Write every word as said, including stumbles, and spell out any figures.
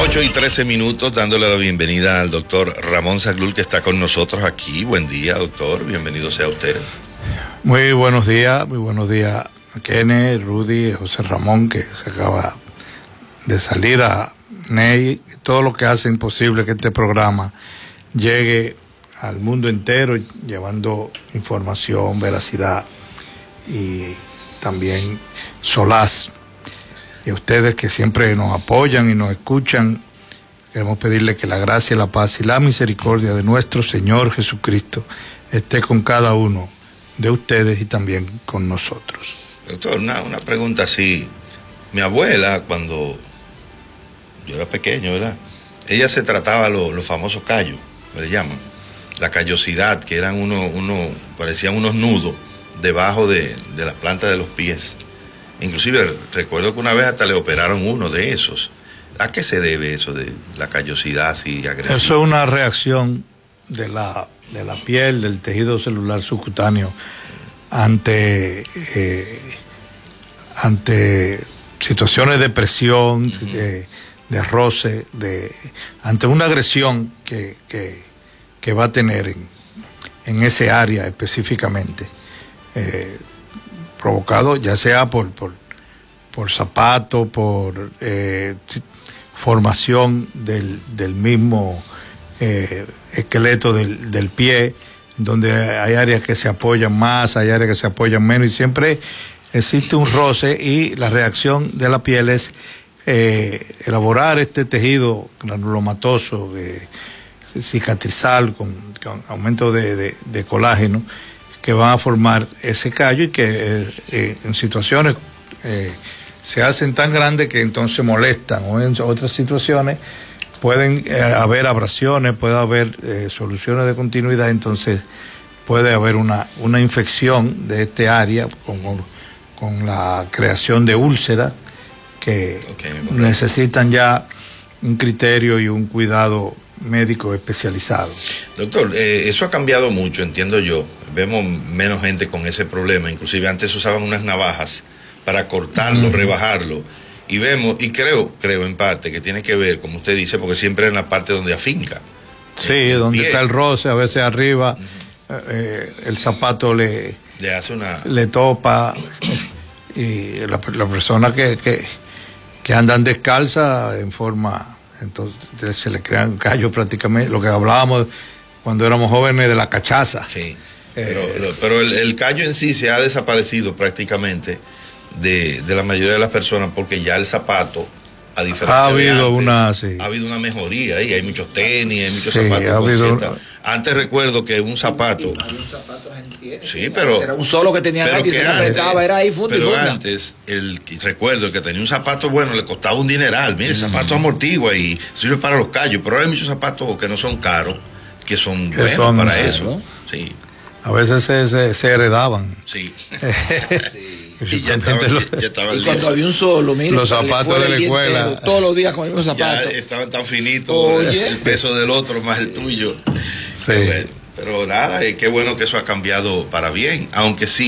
ocho y trece minutos, dándole la bienvenida al doctor Ramón Zaglul, que está con nosotros aquí. Buen día, doctor. Bienvenido sea usted. Muy buenos días, muy buenos días a Kenneth, Rudy, José Ramón, que se acaba de salir, a Ney, todo lo que hacen posible que este programa llegue al mundo entero, llevando información, veracidad y también solaz. Y a ustedes que siempre nos apoyan y nos escuchan, queremos pedirle que la gracia, la paz y la misericordia de nuestro Señor Jesucristo esté con cada uno de ustedes y también con nosotros. Doctor, una, una pregunta así. Mi abuela, cuando yo era pequeño, ¿verdad? Ella se trataba los lo famosos callos, que le llaman. La callosidad, que eran unos, uno, parecían unos nudos debajo de, de las plantas de los pies. Inclusive recuerdo que una vez hasta le operaron uno de esos. ¿A qué se debe eso de la callosidad así agresiva? Eso es una reacción de la, de la piel, del tejido celular subcutáneo ante, eh, ante situaciones de presión, uh-huh. de, de roce, de, ante una agresión que, que, que va a tener en, en ese área específicamente. Eh, provocado ya sea por, por, por zapato, por eh, formación del, del mismo eh, esqueleto del, del pie, donde hay áreas que se apoyan más, hay áreas que se apoyan menos, y siempre existe un roce, y la reacción de la piel es eh, elaborar este tejido granulomatoso, de cicatrizal, con, con aumento de, de, de colágeno, que van a formar ese callo, y que eh, eh, en situaciones eh, se hacen tan grandes que entonces molestan, o en otras situaciones pueden eh, haber abrasiones, puede haber eh, soluciones de continuidad, entonces puede haber una, una infección de este área con, con la creación de úlceras que okay, necesitan ya un criterio y un cuidado médico especializado. Doctor, eh, eso ha cambiado mucho, entiendo yo. Vemos menos gente con ese problema. Inclusive antes usaban unas navajas para cortarlo, uh-huh. rebajarlo. Y vemos, y creo, creo en parte que tiene que ver, como usted dice, porque siempre en la parte donde afinca. Sí, eh, donde pie. Está el roce, a veces arriba, uh-huh. eh, el zapato le, le hace una... le topa. Y la, la persona que, que, que andan descalza en forma... Entonces se le crean callos prácticamente, lo que hablábamos cuando éramos jóvenes de la cachaza. Sí, pero, eh, pero el, el callo en sí se ha desaparecido prácticamente de, de la mayoría de las personas, porque ya el zapato, a diferencia ha habido de antes, una, sí. ha habido una mejoría ahí, hay muchos tenis, hay muchos sí, zapatos ha habido con una... Antes recuerdo que un zapato... Había un zapato argentino. Sí, pero... Era un solo que tenía antes, se apretaba, era ahí funda y Pero funda. antes, el, recuerdo, el que tenía un zapato bueno le costaba un dineral. Mire, el zapato amortigua y sirve para los callos, pero hay muchos zapatos que no son caros, que son que buenos son, para ¿no? eso. Sí. A veces se, se, se heredaban. Sí. sí. Y ya estaba, los, ya estaba y cuando había un solo, mire, los zapatos de la escuela, entero, todos los días con el mismo zapato. Ya estaban tan finitos, Oye. el peso del otro más el tuyo. Sí. Pero, pero nada, qué bueno que eso ha cambiado para bien, aunque sí.